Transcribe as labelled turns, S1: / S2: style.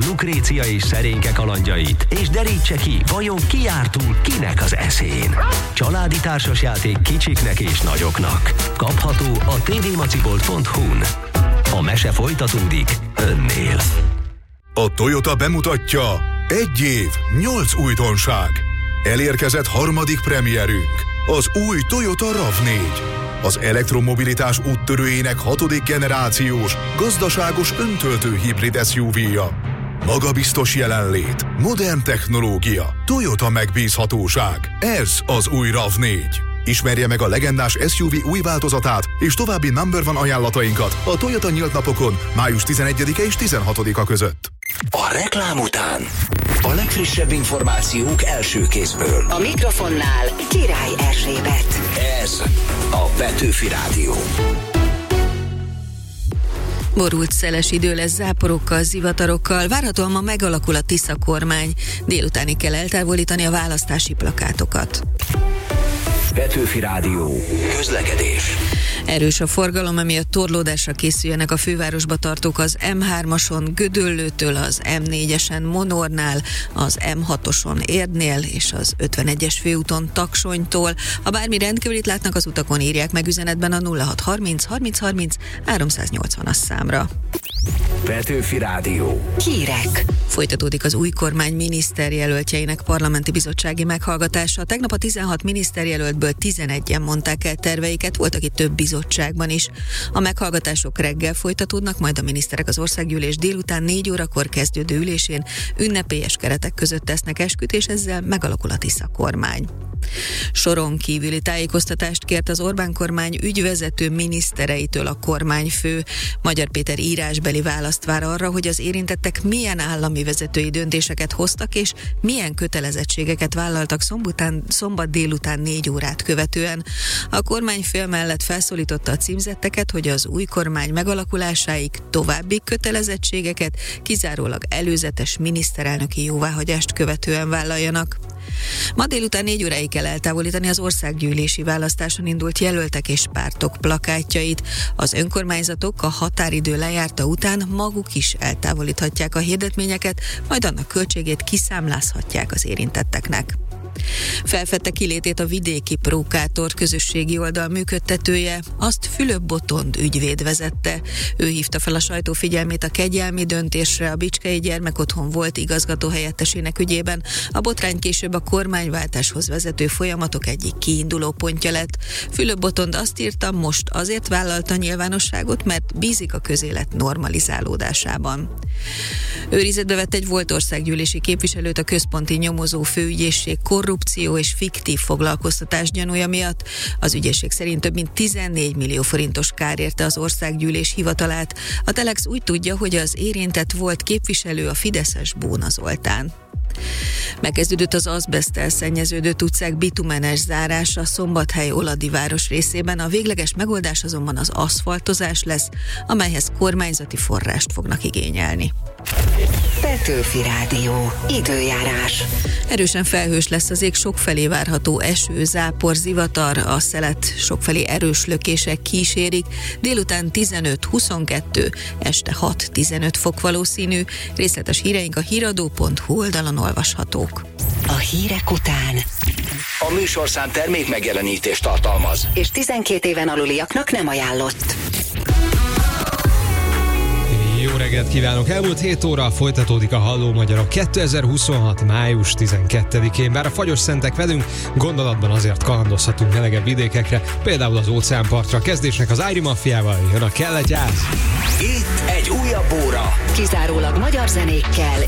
S1: Lukrécia és Szerénke kalandjait, és derítse ki, vajon ki jár túl kinek az eszén. Családi társasjáték kicsiknek és nagyoknak. Kapható a tvmacibolt.hu-n. A mese folytatódik önnél.
S2: A Toyota bemutatja 1 év, 8 újdonság. Elérkezett harmadik premierünk, az új Toyota RAV4. Az elektromobilitás úttörőjének 6. generációs, gazdaságos öntöltő hibrid SUV-ja. Magabiztos jelenlét, modern technológia, Toyota megbízhatóság. Ez az új RAV4. Ismerje meg a legendás SUV új változatát és további number one ajánlatainkat a Toyota nyílt napokon május 11-e és 16-a között.
S3: A reklám után a legfrissebb információk első kézből.
S4: A mikrofonnál Király Erzsébet.
S3: Ez a Petőfi Rádió.
S5: Borult szeles idő lesz záporokkal, zivatarokkal, várhatóan ma megalakul a Tisza kormány. Délutánig kell eltávolítani a választási plakátokat.
S3: Petőfi Rádió. Közlekedés.
S5: Erős a forgalom, emiatt torlódásra készüljenek a fővárosba tartók az M3-ason Gödöllőtől, az M4-esen Monornál, az M6-oson Érdnél és az 51-es főúton Taksonytól. Ha bármi rendkívülit látnak az utakon, írják meg üzenetben a 0630 30 30 380-as számra.
S3: Petőfi Rádió.
S4: Hírek.
S5: Folytatódik az új kormány miniszterjelöltjeinek parlamenti bizottsági meghallgatása. Tegnap a 16 miniszterjelöltből 11-en mondták el terveiket, voltak itt több bizottságban is. A meghallgatások reggel folytatódnak, majd a miniszterek az országgyűlés délután 4 órakor kezdődő ülésén ünnepélyes keretek között tesznek esküt, és ezzel megalakul a Tisza kormány. Soron kívüli tájékoztatást kért az Orbán kormány ügyvezető minisztereitől a kormányfő. Magyar Péter írásbeli választ vár arra, hogy az érintettek milyen állami vezetői döntéseket hoztak, és milyen kötelezettségeket vállaltak szombat délután 4 órát követően. A kormányfő mellett felszólította a címzetteket, hogy az új kormány megalakulásáig további kötelezettségeket kizárólag előzetes miniszterelnöki jóváhagyást követően vállaljanak. Ma délután 4 óráig kell eltávolítani az országgyűlési választáson indult jelöltek és pártok plakátjait. Az önkormányzatok a határidő lejárta után maguk is eltávolíthatják a hirdetményeket, majd annak költségét kiszámlázhatják az érintetteknek. Felfedte kilétét a Vidéki Prókátor közösségi oldal működtetője, azt Fülöp Botond ügyvéd vezette. Ő hívta fel a sajtó figyelmét a kegyelmi döntésre a Bicskei Gyermekotthon volt igazgató helyettesének ügyében. A botrány később a kormányváltáshoz vezető folyamatok egyik kiinduló pontja lett. Fülöp Botond azt írta, most azért vállalta nyilvánosságot, mert bízik a közélet normalizálódásában. Őrizetbe vett egy volt országgyűlési képviselőt a központi nyomozó főügyészség korrupció és fiktív foglalkoztatás gyanúja miatt. Az ügyészség szerint több mint 14 millió forintos kár érte az országgyűlés hivatalát. A Telex úgy tudja, hogy az érintett volt képviselő a fideszes Bóna Zoltán. Megkezdődött az azbeszttel szennyeződött utcák bitumenes zárása Szombathely-Oladi város részében, a végleges megoldás azonban az aszfaltozás lesz, amelyhez kormányzati forrást fognak igényelni.
S4: Petőfi Rádió. Időjárás.
S5: Erősen felhős lesz az ég, sokfelé várható eső, zápor, zivatar, a szelet sokfelé erős lökések kísérik, délután 15-22, este 6-15 fok valószínű, részletes híreink a híradó.hu oldalon olvashatók.
S4: A hírek után
S3: A műsorszám termék megjelenítést tartalmaz,
S4: és 12 éven aluliaknak nem ajánlott.
S6: Jó reggelt kívánok! Elmúlt 7 óra folytatódik a Halló Magyarok 2026. május 12-én. Bár a fagyos szentek velünk, gondolatban azért kalandozhatunk melegebb vidékekre, például az óceánpartra. Kezdésnek az Ári Maffiával jön a Kelletyáz.
S3: itt egy újabb óra.
S4: Kizárólag magyar zenékkel